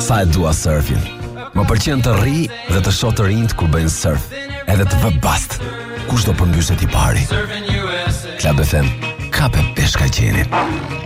Sa e dua surfin. Më pëlqen të rri dhe të shoh të rinjt kur bëjnë surf. Edhe të vë bast. Kush do përmbyset i pari? Club FM, kape peshka qenit.